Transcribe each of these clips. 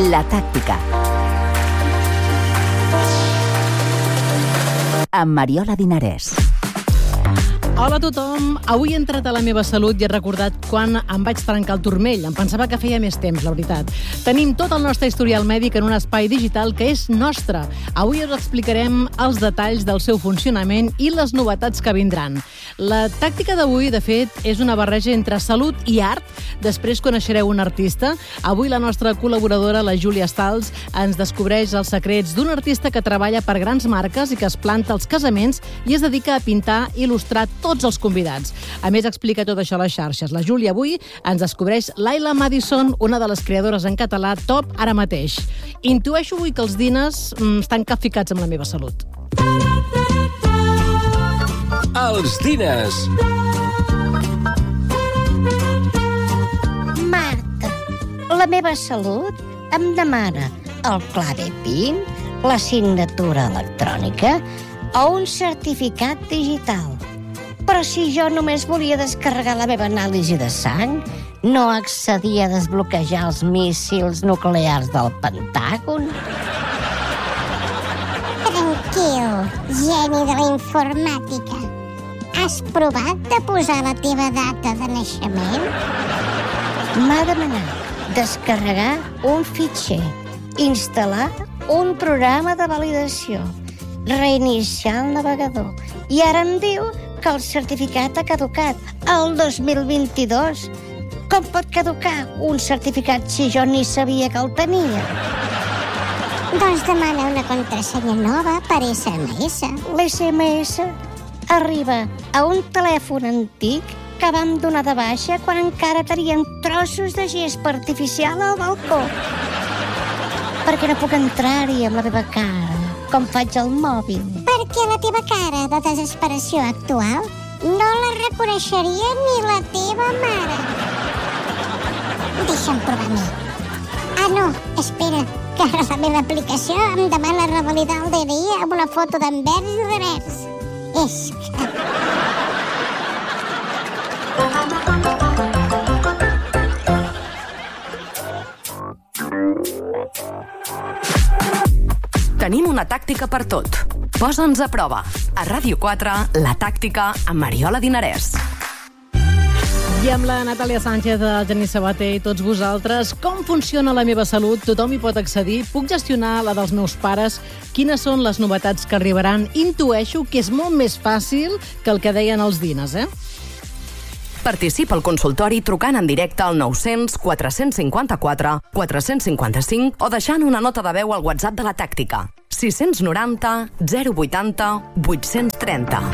La tàctica. Amb Mariola Dinarès. Hola a tothom, avui he entrat a La meva salut i he recordat quan em vaig trencar el turmell. Em pensava que feia més temps, la veritat. Tenim tot el nostre historial mèdic en un espai digital que és nostre. Avui us explicarem els detalls del seu funcionament i les novetats que vindran. La tàctica d'avui, de fet, és una barreja entre salut i art. Després coneixereu un artista. Avui la nostra col·laboradora, la Júlia Stals, ens descobreix els secrets d'un artista que treballa per grans marques i que es planta als casaments i es dedica a pintar i il·lustrar tots els convidats. A més, explica tot això a les xarxes. La Júlia avui ens descobreix Laila Madison, una de les creadores en català top ara mateix. Intueixo avui que els diners estan capficats amb La meva salut. Els diners. Marta, La meva salut em demana el clave PIN, la signatura electrònica o un certificat digital. Però si jo només volia descarregar la meva anàlisi de sang, no accedia a desbloquejar els míssils nuclears del Pentàgon? Tranquil, geni de la informàtica. Has provat de posar la teva data de naixement? M'ha demanat descarregar un fitxer, instal·lar un programa de validació, reiniciar el navegador. I ara em diu que el certificat ha caducat el 2022. Com pot caducar un certificat si jo ni sabia que el tenia? Doncs demana una contrasenya nova per SMS. L'SMS arriba a un telèfon antic que vam donar de baixa quan encara tenien trossos de gespa artificial al balcó. Perquè no puc entrar-hi amb la meva cara, com faig al mòbil. Perquè la teva cara de desesperació actual no la reconeixeria ni la teva mare. Deixa'm provar a mi. Ah, no, espera, que la meva aplicació em demana revalidar el DNI amb una foto d'envers i revers. És que... Tenim una tàctica per tot. Posa'ns a prova. A Ràdio 4, La tàctica amb Mariola Dinarès. I amb la Natàlia Sánchez, el Genís Sabater i tots vosaltres, com funciona La meva salut? Tothom hi pot accedir. Puc gestionar la dels meus pares? Quines són les novetats que arribaran? Intueixo que és molt més fàcil que el que deien els diners, Participa al consultori trucant en directe al 900 454 455 o deixant una nota de veu al WhatsApp de la tàctica. 690 080 830.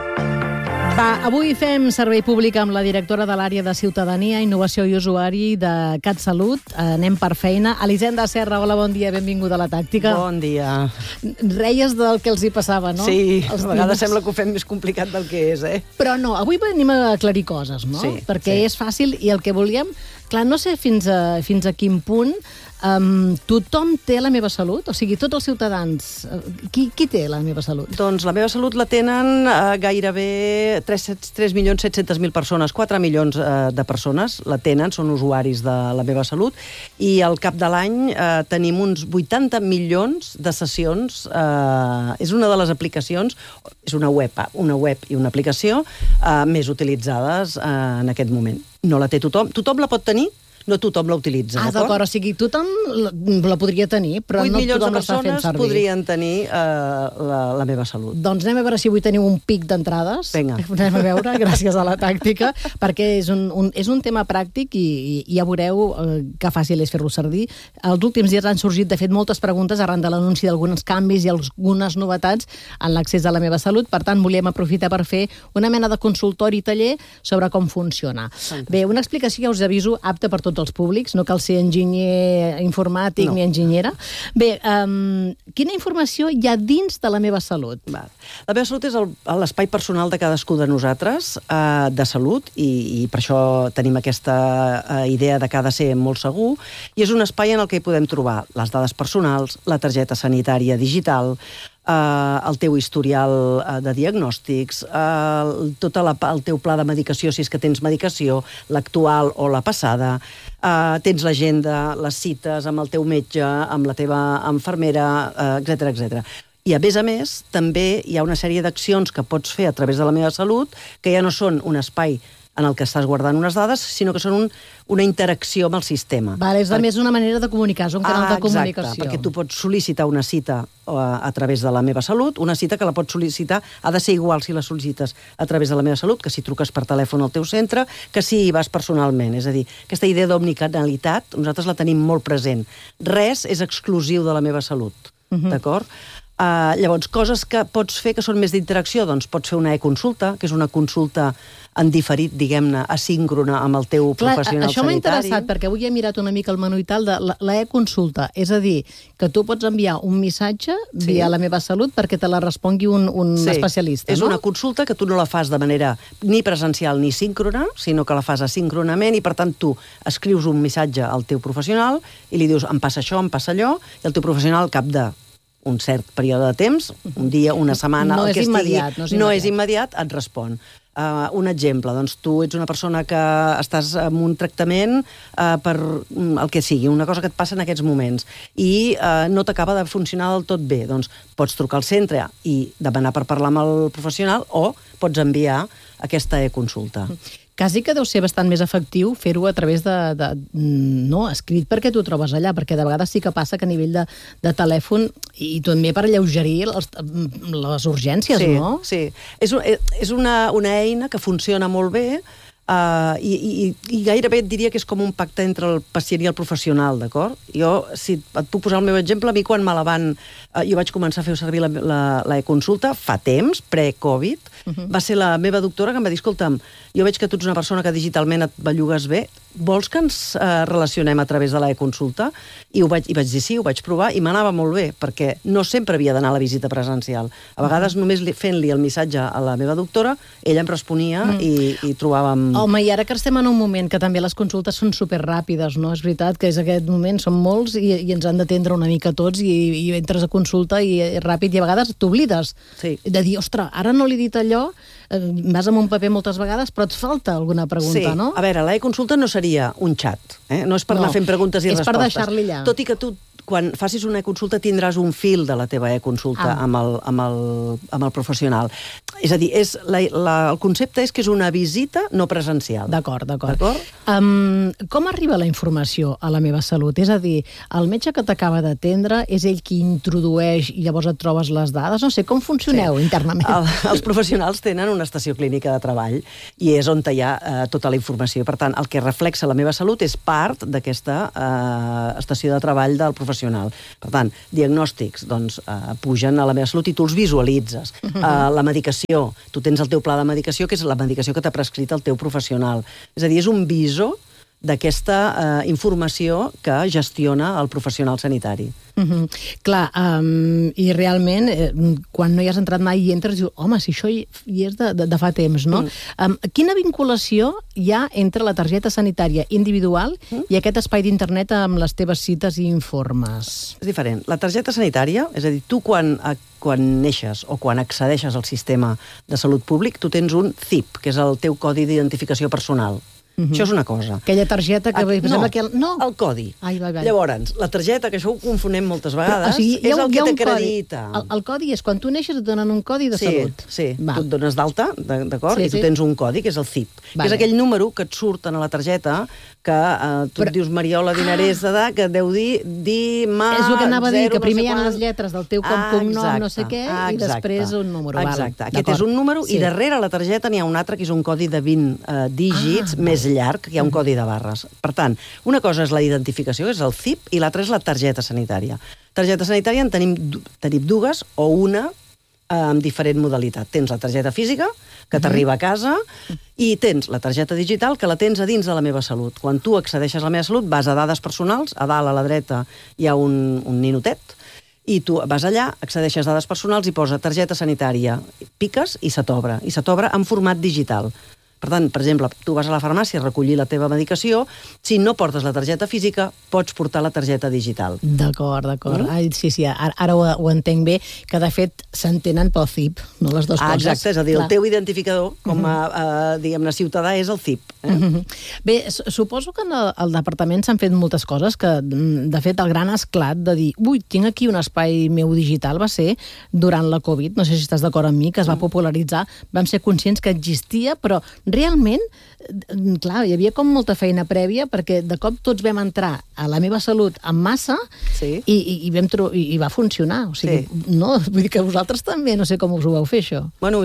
Va, avui fem servei públic amb la directora de l'àrea de Ciutadania, Innovació i Usuari de CatSalut. Anem per feina. Elisenda Serra, hola, bon dia, benvinguda a la tàctica. Bon dia. Reies del que els hi passava, no? Sí, a vegades sembla que ho fem més complicat del que és, Però no, avui venim a aclarir coses, no? Sí, perquè és fàcil i el que volíem... Clar, no sé fins a quin punt tothom té La meva salut? O sigui, tots els ciutadans... Qui té La meva salut? Doncs La meva salut la tenen gairebé 3.700.000 persones, 4 milions de persones la tenen, són usuaris de La meva salut, i al cap de l'any tenim uns 80 milions de sessions. És una de les aplicacions, és una web i una aplicació més utilitzades en aquest moment. No la té tothom. Tothom la pot tenir, no tothom la utilitza. Ah, d'acord, o sigui, tothom la podria tenir, però no tothom l'està fent servir. 8 milions de persones podrien tenir La meva salut. Doncs anem a veure si avui teniu un pic d'entrades. Vinga. Anem a veure, gràcies a la tàctica, perquè és un tema pràctic i ja veureu que fàcil és fer-lo servir. Els últims dies han sorgit, de fet, moltes preguntes arran de l'anunci d'alguns canvis i algunes novetats en l'accés a La meva salut. Per tant, volíem aprofitar per fer una mena de consultori i taller sobre com funciona. Bé, una explicació, ja us aviso, apta per tots els públics, no cal ser enginyer informàtic ni enginyera. Bé, quina informació hi ha dins de La meva salut? La meva salut és l'espai personal de cadascú de nosaltres, de salut, i per això tenim aquesta idea de que ha de ser molt segur, i és un espai en el que hi podem trobar les dades personals, la targeta sanitària digital, el teu historial de diagnòstics, tot el teu pla de medicació, si és que tens medicació, l'actual o la passada, tens l'agenda, les cites amb el teu metge, amb la teva infermera, etc etc. I, a més, també hi ha una sèrie d'accions que pots fer a través de la meva salut que ja no són un espai en el que estàs guardant unes dades, sinó que són una interacció amb el sistema. Vale, és més una manera de comunicar, és un canal de comunicació. Exacte, perquè tu pots sol·licitar una cita a través de la meva salut, una cita que la pots sol·licitar, ha de ser igual si la sol·licites a través de la meva salut, que si truques per telèfon al teu centre, que si hi vas personalment. És a dir, aquesta idea d'omnicanalitat nosaltres la tenim molt present. Res és exclusiu de la meva salut, d'acord? Llavors, coses que pots fer que són més d'interacció, doncs pots fer una e-consulta, que és una consulta en diferit, diguem-ne, asíncrona amb el teu professional sanitari. Això m'ha interessat, perquè avui he mirat una mica el menú i tal de la e-consulta. És a dir, que tu pots enviar un missatge via la meva salut perquè te la respongui un especialista, no? És una consulta que tu no la fas de manera ni presencial ni síncrona, sinó que la fas asíncronament i, per tant, tu escrius un missatge al teu professional i li dius, em passa això, em passa allò, i el teu professional, al cap de un cert període de temps, un dia, una setmana, no és immediat, et respon. Un exemple, doncs tu ets una persona que estàs en un tractament per el que sigui, una cosa que et passa en aquests moments, i no t'acaba de funcionar del tot bé, doncs pots trucar al centre i demanar per parlar amb el professional o pots enviar aquesta e-consulta. Quasi que deu ser bastant més efectiu fer-ho a través no, escrit perquè tu trobes allà, perquè de vegades sí que passa que a nivell de telèfon, i també per alleugerir les urgències, no? Sí, és una eina que funciona molt bé i gairebé et diria que és com un pacte entre el pacient i el professional, d'acord? Jo, si et puc posar el meu exemple, a mi quan me la van... Jo vaig començar a fer servir la e-consulta fa temps, pre-Covid, va ser la meva doctora que em va dir, escolta'm, jo veig que tu ets una persona que digitalment et bellugues bé, vols que ens relacionem a través de la e-consulta? I vaig dir sí, ho vaig provar i m'anava molt bé, perquè no sempre havia d'anar a la visita presencial. A vegades només fent-li el missatge a la meva doctora, ella em responia i trobàvem... Home, i ara que estem en un moment que també les consultes són superràpides, no? És veritat que és aquest moment, són molts i ens han d'atendre una mica tots i entres a consulta i ràpid i a vegades t'oblides de dir, ostres, ara no li he dit allò, vas amb un paper moltes vegades, però et falta alguna pregunta, no? A veure, la e-consulta no seria un xat, no és per anar fent preguntes i respostes. És per deixar-li allà. Tot i que tu, quan facis una e-consulta, tindràs un fil de la teva e-consulta amb el professional. És a dir, el concepte és que és una visita no presencial. D'acord. Com arriba la informació a la meva salut? És a dir, el metge que t'acaba d'atendre és ell qui introdueix i llavors et trobes les dades? No sé, com funcioneu internament? Els professionals tenen una estació clínica de treball i és on hi ha tota la informació. Per tant, el que reflexa la meva salut és part d'aquesta estació de treball del professional. Per tant, diagnòstics pugen a la meva salut i tu els visualitzes. La medicació, tu tens el teu pla de medicació, que és la medicació que t'ha prescrit el teu professional. És a dir, és un visor d'aquesta informació que gestiona el professional sanitari. Clar, i realment, quan no hi has entrat mai i entres, dius, home, si això hi és de fa temps, no? Quina vinculació hi ha entre la targeta sanitària individual i aquest espai d'internet amb les teves cites i informes? És diferent. La targeta sanitària, és a dir, tu quan neixes o quan accedeixes al sistema de salut públic, tu tens un CIP, que és el teu codi d'identificació personal. Això és una cosa. Aquella targeta que... No, el codi. Llavors, la targeta, que això ho confonem moltes vegades, és el que t'acredita. El codi és quan tu neixes et donen un codi de salut. Sí, tu et dones d'alta, d'acord? I tu tens un codi, que és el CIP, que és aquell número que et surten a la targeta que tu et dius Mariola Dinarès, que deu dir Dimarts... És el que anava a dir, que primer hi ha les lletres del teu cognom, no sé què, i després un número. Exacte. Aquest és un número i darrere la targeta n'hi ha un altre que és un codi de 20 dígits, més llarg, que hi ha un codi de barres. Per tant, una cosa és la identificació, que és el CIP, i l'altra és la targeta sanitària. Targeta sanitària en tenim dues o una amb diferent modalitat. Tens la targeta física, que t'arriba a casa, i tens la targeta digital, que la tens a dins de la meva salut. Quan tu accedeixes a la meva salut, vas a dades personals, a dalt a la dreta hi ha un ninotet, i tu vas allà, accedeixes a dades personals i posa targeta sanitària, piques i se t'obre en format digital. Per tant, per exemple, tu vas a la farmàcia a recollir la teva medicació, si no portes la targeta física, pots portar la targeta digital. D'acord. Ai, sí, ara ho entenc bé, que de fet s'entenen pel CIP, no les dues coses. Exacte, és a dir, el teu identificador com a diguem-ne, ciutadà és el CIP. Bé, suposo que en el departament s'han fet moltes coses que, de fet, el gran esclat de dir tinc aquí un espai meu digital va ser durant la Covid, no sé si estàs d'acord amb mi, que es va popularitzar, vam ser conscients que existia, però realment, clar, hi havia com molta feina prèvia perquè de cop tots vam entrar a la meva salut en massa i va funcionar. O sigui, no, vull dir que vosaltres també, no sé com us ho vau fer, això. Bueno,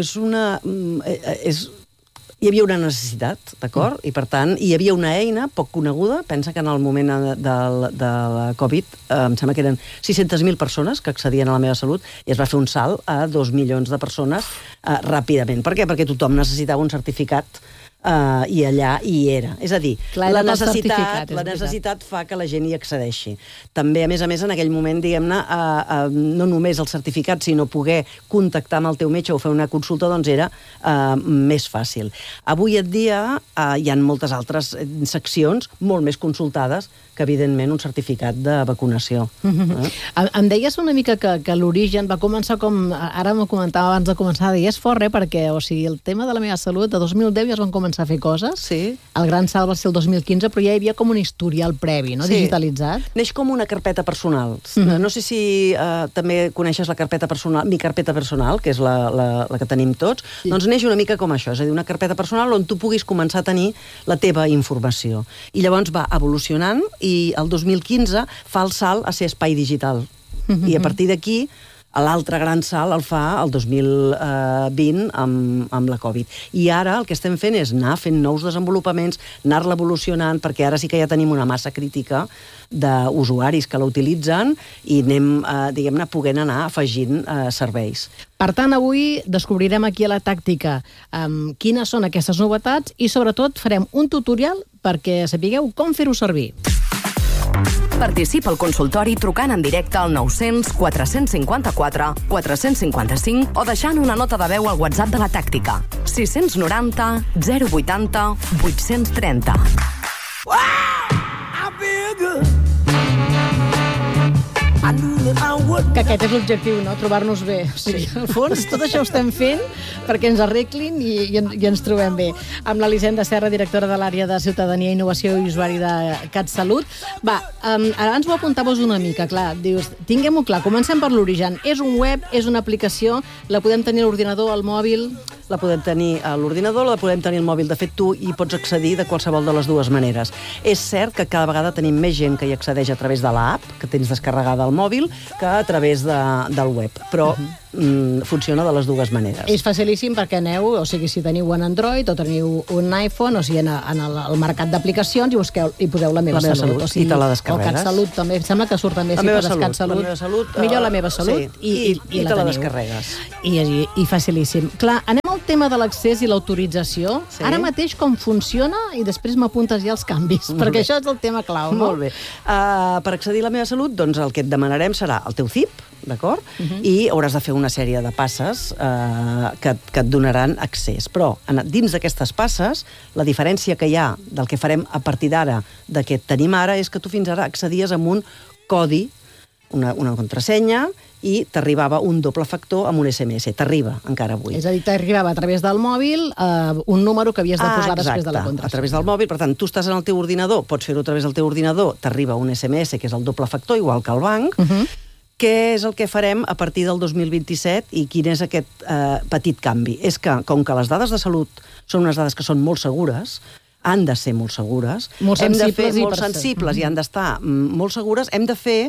hi havia una necessitat, d'acord? I, per tant, hi havia una eina poc coneguda. Pensa que en el moment de la Covid em sembla que eren 600.000 persones que accedien a la meva salut i es va fer un salt a 2 milions de persones ràpidament. Per què? Perquè tothom necessitava un certificat i allà hi era. És a dir, la necessitat fa que la gent hi accedeixi. També, a més, en aquell moment, diguem-ne, no només el certificat, sinó poder contactar amb el teu metge o fer una consulta, doncs era més fàcil. Avui en dia hi ha moltes altres seccions molt més consultades que, evidentment, un certificat de vacunació. Em deies una mica que l'origen va començar com... Ara m'ho comentava abans de començar, i és fort, perquè, o sigui, el tema de la meva salut, de 2010 ja es van començar a fer coses. Sí. El gran salt va ser el 2015, però ja hi havia com un historial previ, no? Digitalitzat. Neix com una carpeta personal. No sé si també coneixes la carpeta personal, mi carpeta personal, que és la que tenim tots. Doncs neix una mica com això, és a dir, una carpeta personal on tu puguis començar a tenir la teva informació. I llavors va evolucionant i el 2015 fa el salt a ser espai digital. I a partir d'aquí l'altre gran salt el fa el 2020 amb la Covid. I ara el que estem fent és anar fent nous desenvolupaments, anar-la evolucionant, perquè ara sí que ja tenim una massa crítica d'usuaris que la utilitzen i anem, diguem-ne, podent anar afegint serveis. Per tant, avui descobrirem aquí a la Tàctica quines són aquestes novetats i, sobretot, farem un tutorial perquè sapigueu com fer-ho servir. Participa al consultori trucant en directe al 900 454 455 o deixant una nota de veu al WhatsApp de la Tàctica. 690 080 830. Que aquest és l'objectiu, no? Trobar-nos bé. O sigui, al fons, tot això ho estem fent perquè ens arreglin i ens trobem bé. Amb l'Elisenda Serra, directora de l'àrea de Ciutadania, Innovació i Usuari de CatSalut. Va, abans ho apuntaves una mica, clar. Dius, tinguem-ho clar, comencem per l'origen. És un web, és una aplicació, la podem tenir a l'ordinador, al mòbil... La podem tenir a l'ordinador, la podem tenir al mòbil. De fet, tu hi pots accedir de qualsevol de les dues maneres. És cert que cada vegada tenim més gent que hi accedeix a través de l'app, que tens descarregada al mòbil, que a través del web. Però funciona de les dues maneres. És facilíssim perquè aneu, o sigui, si teniu un Android o teniu un iPhone, o sigui, en el mercat d'aplicacions i poseu la meva salut. O sigui, i te la descarregues. O CatSalut també. Em sembla que surt també si poses CatSalut. Millor la meva salut i te la descarregues. I facilíssim. Clar, anem al tema de l'accés i l'autorització. Ara mateix com funciona i després m'apuntes ja els canvis, perquè això és el tema clau, no? Molt bé. Per accedir a la meva salut, doncs el que et demanarem serà el teu CIP, d'acord? I hauràs de fer una sèrie de passes que et donaran accés. Però dins d'aquestes passes, la diferència que hi ha del que farem a partir d'ara del que tenim ara és que tu fins ara accedies amb un codi, una contrasenya, i t'arribava un doble factor amb un SMS. T'arriba encara avui. És a dir, t'arribava a través del mòbil un número que havies de posar després de la contrasenya. A través del mòbil. Per tant, tu estàs en el teu ordinador, pots fer-ho a través del teu ordinador, t'arriba un SMS, que és el doble factor, igual que el banc. Què és el que farem a partir del 2027 i quin és aquest petit canvi? És que, com que les dades de salut són unes dades que són molt segures, han de ser molt segures, hem de fer molt sensibles i han d'estar molt segures, hem de fer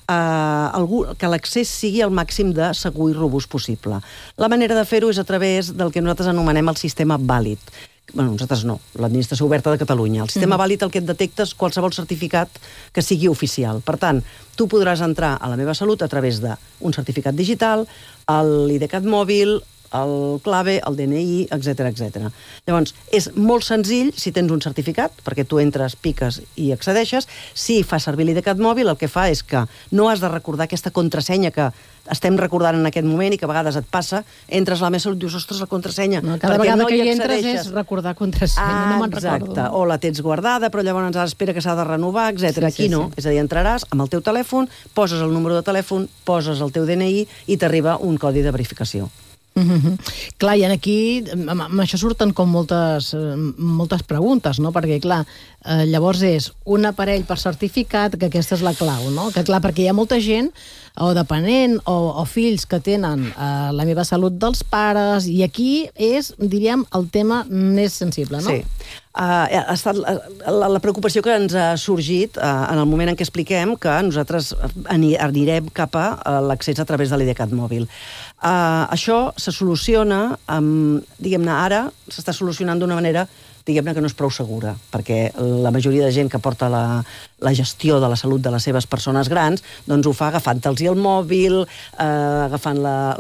que l'accés sigui el màxim de segur i robust possible. La manera de fer-ho és a través del que nosaltres anomenem el sistema vàlid. Bé, nosaltres no, l'Administració Oberta de Catalunya. El sistema vàlid el que et detecta és qualsevol certificat que sigui oficial. Per tant, tu podràs entrar a la meva salut a través d'un certificat digital, l'IDCAT mòbil, el clave, el DNI, etc. Llavors, és molt senzill si tens un certificat, perquè tu entres, piques i accedeixes. Si fas servir l'IDCAT mòbil, el que fa és que no has de recordar aquesta contrasenya que estem recordant en aquest moment i que a vegades et passa, entres a la meva salut i dius, ostres, la contrasenya... No, cada vegada que hi entres és recordar contrasenya, no me'n recordo. Exacte, o la tens guardada, però llavors espera que s'ha de renovar, etc. Aquí no, és a dir, entraràs amb el teu telèfon, poses el número de telèfon, poses el teu DNI i t'arriba un codi de verificació. Clar, i aquí amb això surten com moltes preguntes, no? Perquè, clar, llavors és un aparell per certificat, que aquesta és la clau, no? Que, clar, perquè hi ha molta gent, o dependent, o fills que tenen la meva salut dels pares, i aquí és, diríem, el tema més sensible, no? Sí. Ha estat la preocupació que ens ha sorgit en el moment en què expliquem que nosaltres anirem cap a l'accés a través de l'IDCAT mòbil. Això se soluciona, diguem-ne, ara s'està solucionant d'una manera diguem-ne que no és prou segura, perquè la majoria de gent que porta la gestió de la salut de les seves persones grans, doncs ho fa agafant-los el mòbil, agafant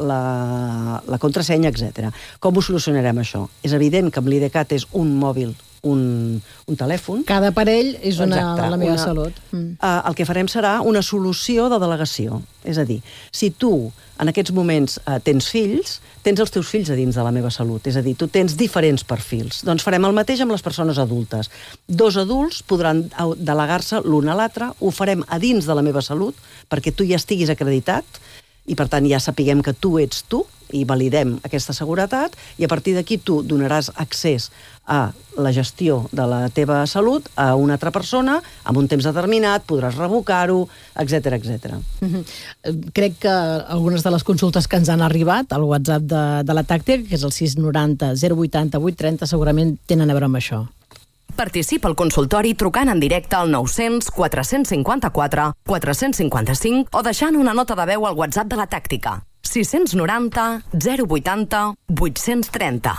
la contrasenya, etc. Com ho solucionarem, això? És evident que amb l'IDCAT és un mòbil, un telèfon. Cada aparell és de la meva salut. El que farem serà una solució de delegació. És a dir, si tu en aquests moments tens fills, tens els teus fills a dins de la meva salut. És a dir, tu tens diferents perfils. Doncs farem el mateix amb les persones adultes. 2 adults podran delegar-se l'un a l'altre, ho farem a dins de la meva salut, perquè tu ja estiguis acreditat, i per tant ja sapiguem que tu ets tu, i validem aquesta seguretat, i a partir d'aquí tu donaràs accés a la gestió de la teva salut a una altra persona, amb un temps determinat, podràs revocar-ho, etc. Crec que algunes de les consultes que ens han arribat al WhatsApp de la Tàctic, que és el 690 080 830, segurament tenen a veure amb això. Participa al consultori trucant en directe al 900 454 455 o deixant una nota de veu al WhatsApp de la Tàctica. 690 080 830.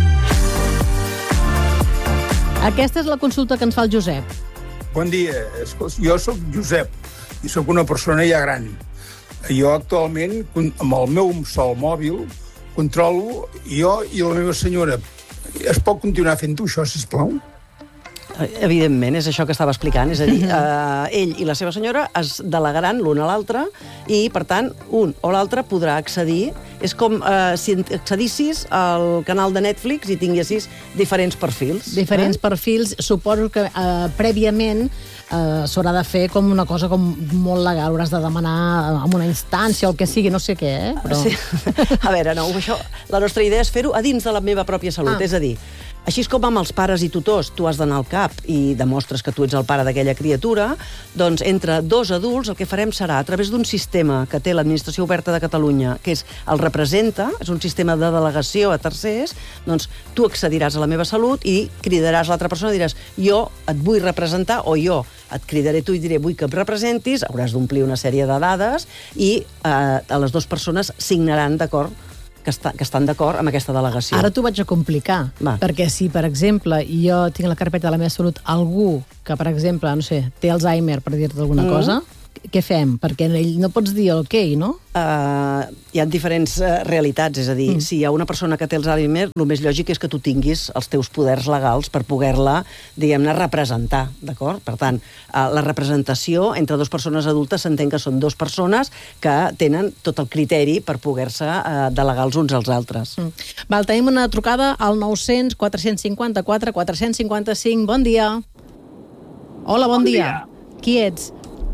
Aquesta és la consulta que ens fa el Josep. Bon dia, jo sóc Josep i sóc una persona ja gran. Jo actualment, amb el meu sol mòbil, controlo jo i la meva senyora. Es pot continuar fent-ho, això, sisplau? Evidentment, és això que estava explicant. És a dir, ell i la seva senyora es delegaran l'un a l'altre i, per tant, un o l'altre podrà accedir. És com si accedissis al canal de Netflix i tinguessis diferents perfils. Diferents perfils. Suposo que prèviament s'haurà de fer com una cosa com molt legal. Hauràs de demanar en una instància o el que sigui, no sé què, però... Sí. A veure, no, això, la nostra idea és fer-ho a dins de la meva pròpia salut. És a dir, així com amb els pares i tutors tu has d'anar al CAP i demostres que tu ets el pare d'aquella criatura, doncs entre 2 adults el que farem serà, a través d'un sistema que té l'Administració Oberta de Catalunya, que és el Representa, és un sistema de delegació a tercers, doncs tu accediràs a la meva salut i cridaràs l'altra persona i diràs, jo et vull representar, o jo et cridaré tu i diré, vull que em representis, hauràs d'omplir una sèrie de dades i les 2 persones signaran d'acord que estan d'acord amb aquesta delegació. Ara t'ho vaig a complicar, perquè si, per exemple, jo tinc a la carpeta de la meva salut algú que, per exemple, no sé, té Alzheimer, per dir-te alguna cosa, què fem? Perquè no pots dir ok, no? Hi ha diferents realitats, és a dir, si hi ha una persona que té Alzheimer, el més lògic és que tu tinguis els teus poders legals per poder-la, diguem-ne, representar, d'acord? Per tant, la representació entre 2 persones adultes s'entén que són 2 persones que tenen tot el criteri per poder-se delegar els uns als altres. Val, tenim una trucada al 900 454 455. Bon dia. Hola, bon dia. Qui ets?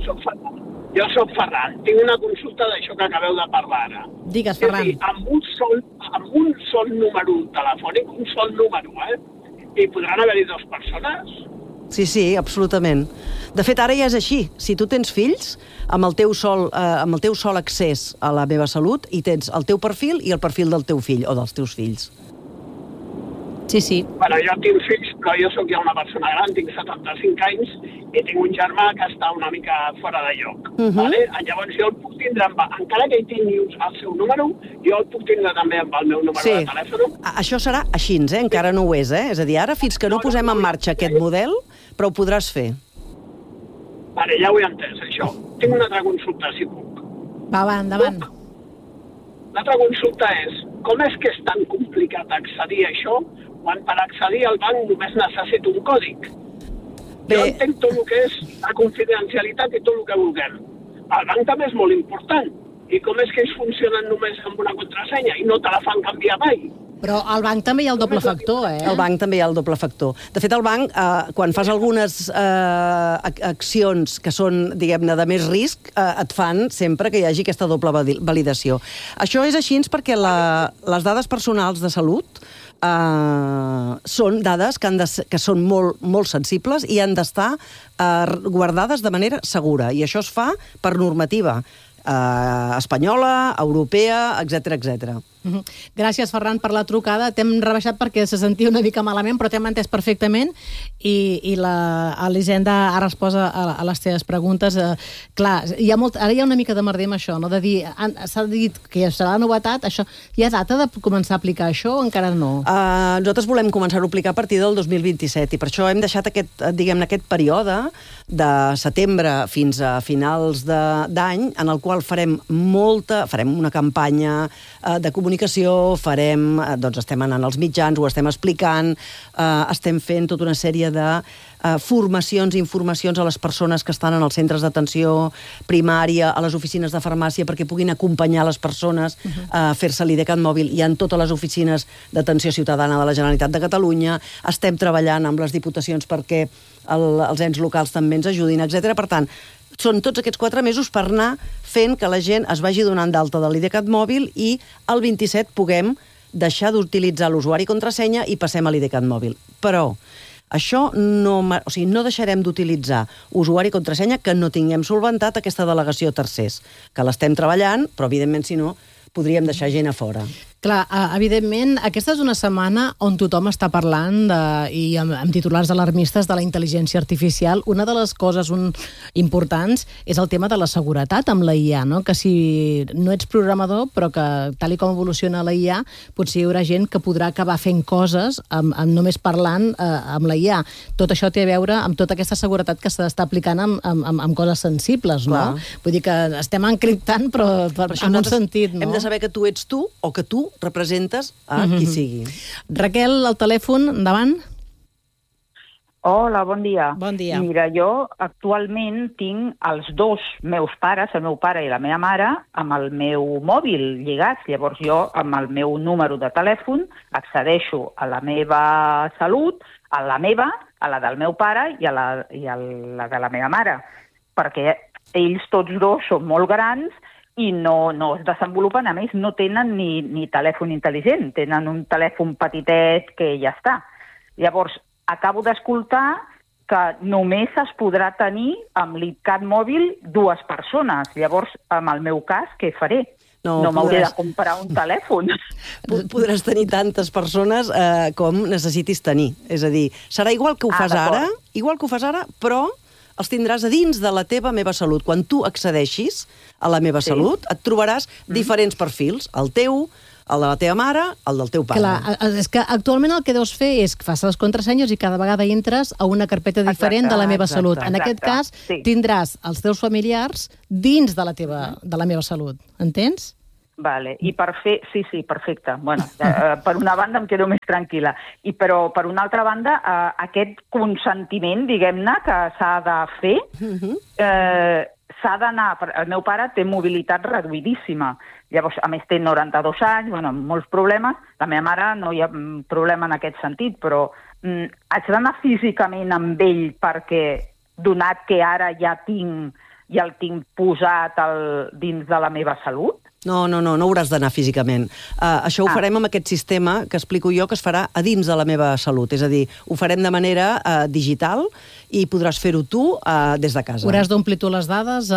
Jo soc Ferran. Tinc una consulta d'això que acabeu de parlar ara. Digues, Ferran. És a dir, amb un sol número telefònic, un sol número, i podran haver-hi 2 persones? Sí, absolutament. De fet, ara ja és així. Si tu tens fills, amb el teu sol accés a la meva salut, i tens el teu perfil i el perfil del teu fill o dels teus fills. Sí. Bueno, jo tinc fills, però jo sóc ja una persona gran, tinc 75 anys, i tinc un germà que està una mica fora de lloc. Vale? Llavors jo el puc tindre, encara que hi tingui el seu número, jo el puc tindre també amb el meu número de telèfon. Això serà així, encara no ho és, És a dir, ara fins que no posem en marxa aquest model, però ho podràs fer. Vale, ja ho he entès, això. Tinc una altra consulta, si puc. Va, endavant. L'altra consulta és, com és que és tan complicat accedir a això quan per accedir al banc només necessito un còdig? Jo entenc tot el que és la confidencialitat i tot el que vulguem. El banc també és molt important. I com és que ells funcionen només amb una contrasenya i no te la fan canviar mai? Però al banc també hi ha el doble factor, eh? Al banc també hi ha el doble factor. De fet, al banc, quan fas algunes accions que són, diguem-ne, de més risc, et fan sempre que hi hagi aquesta doble validació. Això és així perquè les dades personals de salut són dades que són molt sensibles i han d'estar guardades de manera segura. I això es fa per normativa espanyola, europea, etc. Gràcies, Ferran, per la trucada. T'hem rebaixat perquè se sentia una mica malament, però t'hem entès perfectament i l'Hisenda ha respost a les teves preguntes. Clar, ara hi ha una mica de merder amb això, no? De dir, s'ha dit que serà la novetat, això. Hi ha data de començar a aplicar això o encara no? Nosaltres volem començar a aplicar a partir del 2027 i per això hem deixat aquest període de setembre fins a finals d'any en el qual farem una campanya de comunicació, estem anant als mitjans, ho estem explicant, estem fent tota una sèrie de formacions i informacions a les persones que estan en els centres d'atenció primària, a les oficines de farmàcia, perquè puguin acompanyar les persones a fer-se l'IDCAT mòbil i en totes les oficines d'atenció ciutadana de la Generalitat de Catalunya. Estem treballant amb les diputacions perquè els ens locals també ens ajudin, etc. Per tant, són tots aquests 4 mesos per anar fent que la gent es vagi donant d'alta de l'IDCAT mòbil i el 27 puguem deixar d'utilitzar l'usuari i contrasenya i passem a l'IDCAT mòbil. Però això no deixarem d'utilitzar usuari i contrasenya que no tinguem solventat aquesta delegació a tercers, que l'estem treballant, però evidentment si no podríem deixar gent a fora. Clar, evidentment, aquesta és una setmana on tothom està parlant i amb titulars alarmistes de la intel·ligència artificial. Una de les coses importants és el tema de la seguretat amb la IA, no? Que si no ets programador, però que tal com evoluciona la IA, potser hi haurà gent que podrà acabar fent coses només parlant amb la IA. Tot això té a veure amb tota aquesta seguretat que s'està aplicant amb coses sensibles, no? Clar. Vull dir que estem encriptant, però en un sentit, no? Hem de saber que tu ets tu o que tu representes a qui sigui. Raquel, al telèfon, endavant. Hola, bon dia. Bon dia. Mira, jo actualment tinc els dos meus pares, el meu pare i la meva mare, amb el meu mòbil lligats. Llavors jo, amb el meu número de telèfon, accedeixo a la meva salut, a la meva, a la del meu pare i a la de la meva mare. Perquè ells tots dos són molt grans i no es desenvolupen, a més no tenen ni telèfon intel·ligent, tenen un telèfon petitet que ja està. Llavors, acabo d'escoltar que només es podrà tenir amb l'IDCAT mòbil 2 persones. Llavors, en el meu cas, què faré? No m'hauré de comprar un telèfon. Podràs tenir tantes persones com necessitis tenir. És a dir, serà igual que ho fas ara, però els tindràs a dins de la teva Meva Salut. Quan tu accedeixis a la Meva Salut, et trobaràs diferents perfils. El teu, el de la teva mare, el del teu pare. Clar, és que actualment el que deus fer és que fas les contrasenyes i cada vegada entres a una carpeta diferent de la Meva Salut. En aquest cas, tindràs els teus familiars dins de la Meva Salut. Entens? Vale. I per fer... Sí, perfecte. Bueno, per una banda em quedo més tranquil·la. Però per una altra banda, aquest consentiment, diguem-ne, que s'ha de fer, s'ha d'anar... El meu pare té mobilitat reduïdíssima. Llavors, a més, té 92 anys, bueno, molts problemes. La meva mare no hi ha problema en aquest sentit, però haig d'anar físicament amb ell perquè, donat que ara ja el tinc posat dins de la Meva Salut. No hauràs d'anar físicament. Això ho farem amb aquest sistema que explico jo, que es farà a dins de la Meva Salut. És a dir, ho farem de manera digital i podràs fer-ho tu des de casa. Hauràs d'omplir tu les dades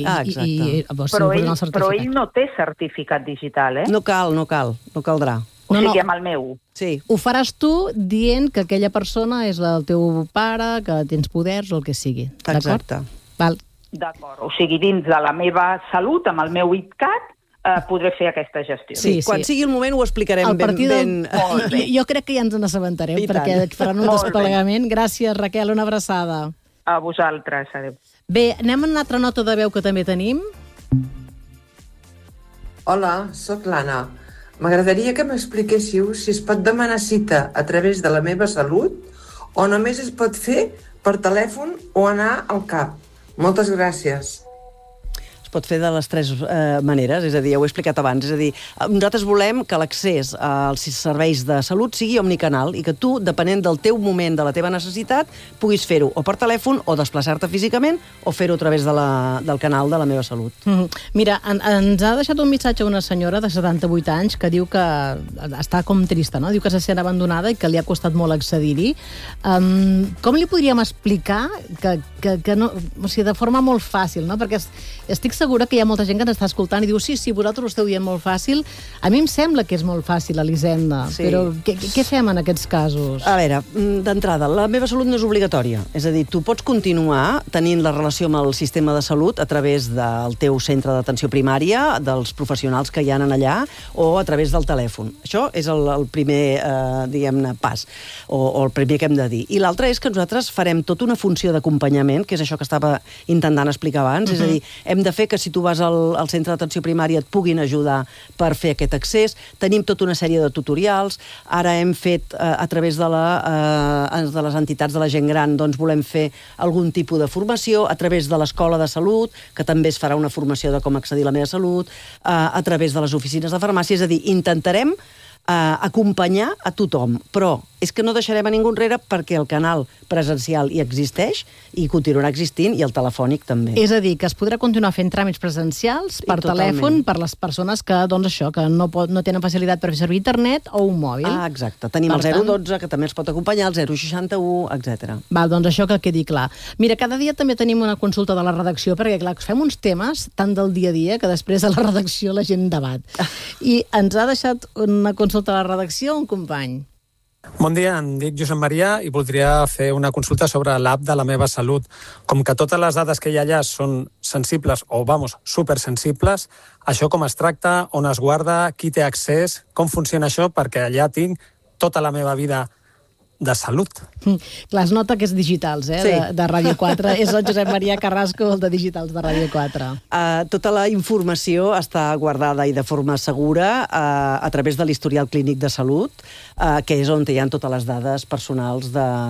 però ell no té certificat digital, eh? No caldrà. O sigui, amb el meu. Sí. Ho faràs tu dient que aquella persona és el teu pare, que tens poders o el que sigui. Exacte. Val. D'acord. O sigui, dins de la Meva Salut, amb el meu IDCAT, podré fer aquesta gestió. Sí. Quan sigui el moment ho explicarem ben... Jo crec que ja ens n'assabentarem, perquè faran un desplegament. Gràcies, Raquel, una abraçada. A vosaltres, adéu. Bé, anem a una altra nota de veu que també tenim. Hola, sóc l'Anna. M'agradaria que m'expliquéssiu si es pot demanar cita a través de La Meva Salut o només es pot fer per telèfon o anar al CAP. Moltes gràcies. Es pot fer de les tres maneres, és a dir, ja ho he explicat abans, és a dir, nosaltres volem que l'accés als serveis de salut sigui omnicanal i que tu, depenent del teu moment, de la teva necessitat, puguis fer-ho o per telèfon o desplaçar-te físicament o fer-ho a través del canal de La Meva Salut. Mira, ens ha deixat un missatge una senyora de 78 anys que diu que està com trista, no? Diu que se sent abandonada i que li ha costat molt accedir-hi. Com li podríem explicar que no, o sigui, de forma molt fàcil, no? Perquè estic segura que hi ha molta gent que ens està escoltant i diu sí, vosaltres ho esteu dient molt fàcil. A mi em sembla que és molt fàcil, Elisenda, però què fem en aquests casos? A veure, d'entrada, La Meva Salut no és obligatòria. És a dir, tu pots continuar tenint la relació amb el sistema de salut a través del teu centre d'atenció primària, dels professionals que hi ha allà, o a través del telèfon. Això és el primer, diguem-ne, pas, o el primer que hem de dir. I l'altre és que nosaltres farem tota una funció d'acompanyament, que és això que estava intentant explicar abans, és a dir, hem de fer que si tu vas al centre d'atenció primària et puguin ajudar per fer aquest accés. Tenim tota una sèrie de tutorials. Ara hem fet, a través de les entitats de la gent gran, doncs volem fer algun tipus de formació, a través de l'Escola de Salut, que també es farà una formació de com accedir a La Meva Salut, a través de les oficines de farmàcia. És a dir, intentarem acompanyar a tothom, però és que no deixarem a ningú enrere perquè el canal presencial hi existeix i continuarà existint, i el telefònic també. És a dir, que es podrà continuar fent tràmits presencials per telèfon per les persones que, doncs això, que no tenen facilitat per fer servir internet o un mòbil. Exacte. Tenim el 012, que també els pot acompanyar, el 061, etc. Val, doncs això que quedi clar. Mira, cada dia també tenim una consulta de la redacció, perquè, clar, fem uns temes tan del dia a dia que després a la redacció la gent debat. I ens ha deixat una consulta a la redacció un company. Bon dia, em dic Josep Maria i voldria fer una consulta sobre l'app de La Meva Salut. Com que totes les dades que hi ha allà són sensibles, o, supersensibles, això com es tracta, on es guarda, qui té accés, com funciona això, perquè allà tinc tota la meva vida de salut. Clar, es nota que és Digitals, de Ràdio 4. És el Josep Maria Carrasco, el de Digitals de Ràdio 4. Tota la informació està guardada i de forma segura a través de l'historial clínic de salut, que és on hi ha totes les dades personals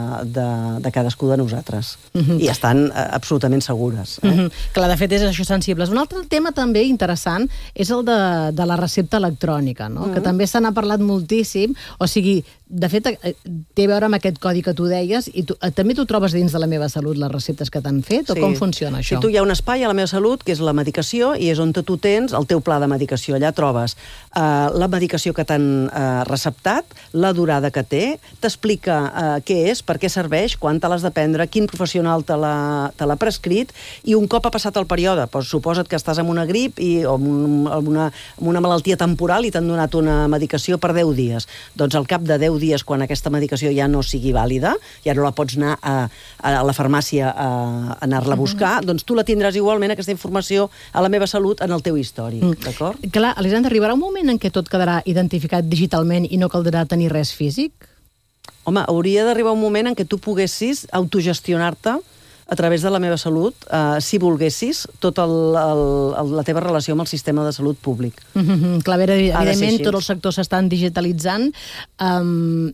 de cadascú de nosaltres. I estan absolutament segures. Clar, de fet, és això sensibles. Un altre tema també interessant és el de la recepta electrònica, que també se n'ha parlat moltíssim. O sigui, de fet, té a veure amb aquest codi que tu deies, i també tu trobes dins de La Meva Salut les receptes que t'han fet, o com funciona això? Si tu hi ha un espai a La Meva Salut, que és la medicació, i és on tu tens el teu pla de medicació. Allà trobes la medicació que t'han receptat, la durada que té, t'explica què és, per què serveix, quan te l'has de prendre, quin professional te l'ha prescrit, i un cop ha passat el període, suposa't que estàs amb una grip o amb una malaltia temporal i t'han donat una medicació per 10 dies. Doncs al cap de 10 dies, quan aquesta medicació ja no sigui vàlida, ja no la pots anar a la farmàcia a anar-la a buscar, doncs tu la tindràs igualment, aquesta informació, a La Meva Salut en el teu històric, d'acord? Clar, Elisenda, arribarà un moment en què tot quedarà identificat digitalment i no caldrà tenir res físic? Home, hauria d'arribar un moment en què tu poguessis autogestionar-te a través de La Meva Salut, si volguessis, tota la teva relació amb el sistema de salut públic. Clar, evidentment, tots els sectors s'estan digitalitzant.